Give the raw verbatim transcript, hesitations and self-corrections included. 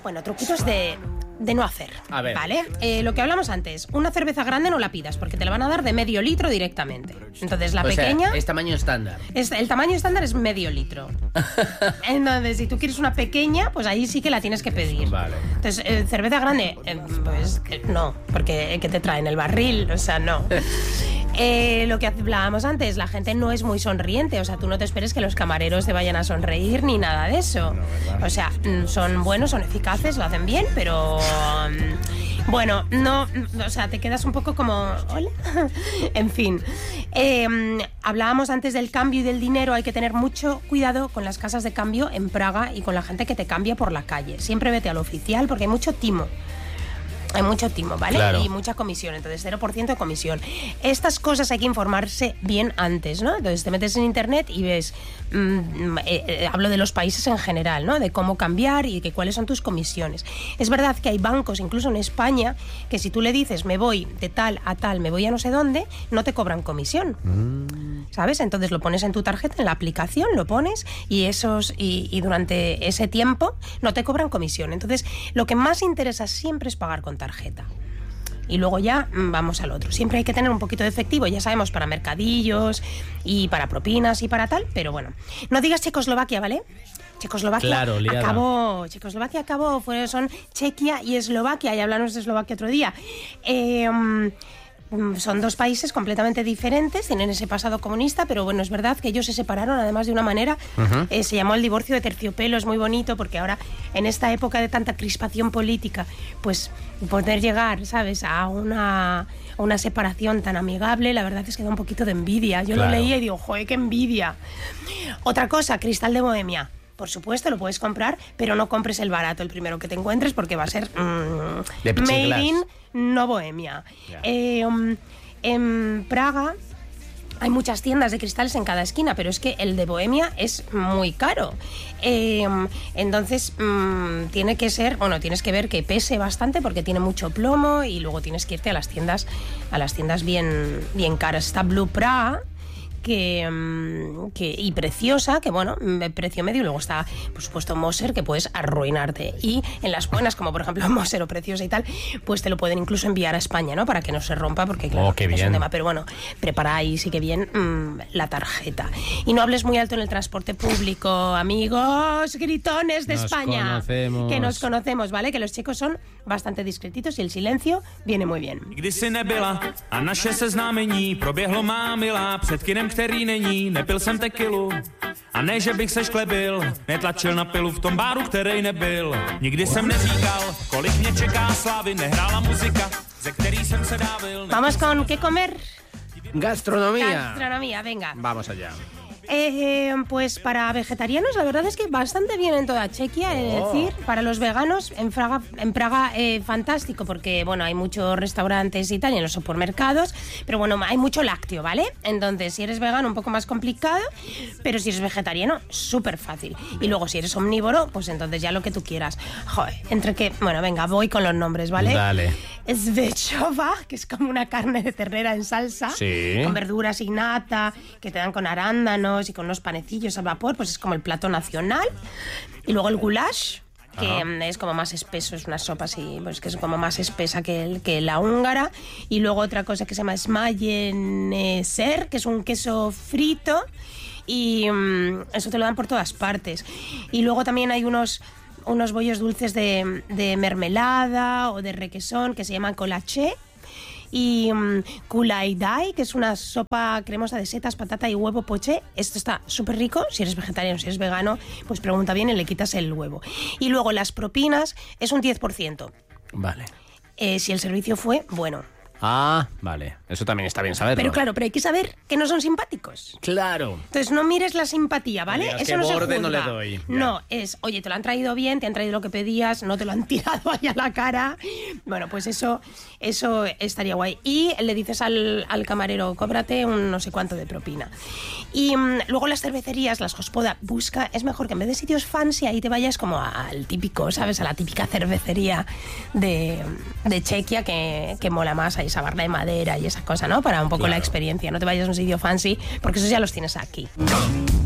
Bueno, truquitos de... de no hacer, a ver. ¿vale? Eh, lo que hablamos antes, una cerveza grande no la pidas porque te la van a dar de medio litro directamente. Entonces la o pequeña... sea, es tamaño estándar. Es, el tamaño estándar es medio litro. Entonces, si tú quieres una pequeña, pues ahí sí que la tienes que pedir. Vale. Entonces, eh, cerveza grande, eh, pues eh, no, porque eh, que te traen el barril, o sea, no. Eh, lo que hablábamos antes, la gente no es muy sonriente, o sea, tú no te esperes que los camareros te vayan a sonreír ni nada de eso. No, o sea, son buenos, son eficaces, lo hacen bien, pero... Bueno, no, o sea, te quedas un poco como... ¿Hola? En fin. Eh, hablábamos antes del cambio y del dinero. Hay que tener mucho cuidado con las casas de cambio en Praga y con la gente que te cambia por la calle. Siempre vete al oficial porque hay mucho timo. Hay mucho timo, ¿vale? Claro. Y mucha comisión, entonces cero por ciento de comisión. Estas cosas hay que informarse bien antes, ¿no? Entonces te metes en internet y ves, mmm, eh, eh, hablo de los países en general, ¿no? De cómo cambiar y de cuáles son tus comisiones. Es verdad que hay bancos, incluso en España, que si tú le dices me voy de tal a tal, me voy a no sé dónde, no te cobran comisión. Mm. ¿Sabes? Entonces lo pones en tu tarjeta, en la aplicación, lo pones y, esos, y, y durante ese tiempo no te cobran comisión. Entonces lo que más interesa siempre es pagar con tarjeta. Y luego ya vamos al otro. Siempre hay que tener un poquito de efectivo, ya sabemos, para mercadillos y para propinas y para tal, pero bueno. No digas Checoslovaquia, ¿vale? Checoslovaquia claro, liada. acabó, Checoslovaquia acabó, fueron, son Chequia y Eslovaquia, y hablamos de Eslovaquia otro día. Eh... Son dos países completamente diferentes, tienen ese pasado comunista, pero bueno, es verdad que ellos se separaron además de una manera, uh-huh. eh, se llamó el divorcio de terciopelo, es muy bonito porque ahora en esta época de tanta crispación política, pues poder llegar, ¿sabes?, a una, a una separación tan amigable, la verdad es que da un poquito de envidia. Yo claro. lo leía y digo, joder, qué envidia. Otra cosa, Cristal de Bohemia. Por supuesto, lo puedes comprar, pero no compres el barato, el primero que te encuentres, porque va a ser mmm, made in no Bohemia. Yeah. Eh, um, en Praga hay muchas tiendas de cristales en cada esquina, pero es que el de Bohemia es muy caro. Eh, entonces, mmm, tiene que ser, bueno, tienes que ver que pese bastante porque tiene mucho plomo y luego tienes que irte a las tiendas, a las tiendas bien, bien caras. Está Blue Praga. Que, que, y preciosa, que bueno, precio medio, y luego está, por supuesto, Moser, que puedes arruinarte. Y en las buenas, como por ejemplo Moser o Preciosa y tal, pues te lo pueden incluso enviar a España, ¿no? Para que no se rompa, porque claro, oh, qué es bien. un tema. Pero bueno, prepara ahí sí que bien mmm, la tarjeta. Y no hables muy alto en el transporte público, amigos gritones de nos España. Conocemos. Que nos conocemos, ¿vale? Que los chicos son bastante discretitos y el silencio viene muy bien. Nikdy si nebyla a naše seznámení proběhlo má milá před kinem, který není, nepil jsem tekilu a ne, že bych se šklebil, netlačil na pilu v tom báru, který nebyl. Nikdy jsem neříkal, kolik mě čeká slávy, nehrála muzika, ze který jsem se dávil. Vamos con ¿qué comer? Gastronomía. Gastronomía, venga. Vamos allá. Eh, pues para vegetarianos la verdad es que bastante bien en toda Chequia, es oh. decir, para los veganos en Praga, en Praga eh, fantástico, porque bueno, hay muchos restaurantes y tal, y en los supermercados, pero bueno, hay mucho lácteo, ¿vale? Entonces, si eres vegano un poco más complicado, pero si eres vegetariano, súper fácil. Y luego si eres omnívoro, pues entonces ya lo que tú quieras. Joder, entre que, bueno, venga, voy con los nombres, ¿vale? Dale. Svechova, que es como una carne de ternera en salsa, sí. con verduras y nata, que te dan con arándanos y con unos panecillos al vapor, pues es como el plato nacional. Y luego el goulash, que Ajá. es como más espeso, es una sopa así, pues que es como más espesa que, el, que la húngara. Y luego otra cosa que se llama smayeneser, que es un queso frito, y um, eso te lo dan por todas partes. Y luego también hay unos unos bollos dulces de, de mermelada o de requesón que se llaman colache. Y um, kulaidai, que es una sopa cremosa de setas, patata y huevo poché. Esto está súper rico. Si eres vegetariano, si eres vegano, pues pregunta bien y le quitas el huevo. Y luego las propinas es un diez por ciento. Vale. Eh, si el servicio fue bueno. Ah, vale. Eso también está bien saberlo. Pero claro, pero hay que saber que no son simpáticos. Claro. Entonces no mires la simpatía, ¿vale? Digas, eso que no se borde juzga. no le doy. No, es, oye, te lo han traído bien, te han traído lo que pedías, no te lo han tirado ahí a la cara. Bueno, pues eso, eso estaría guay. Y le dices al, al camarero, cóbrate un no sé cuánto de propina. Y um, luego las cervecerías, las Hospoda, busca, es mejor que en vez de sitios fancy, ahí te vayas como al típico, ¿sabes? A la típica cervecería de, de Chequia que, que mola más, ahí esa barra de madera y esa cosa, ¿no? Para un poco claro. la experiencia. No te vayas a un sitio fancy, porque esos ya los tienes aquí.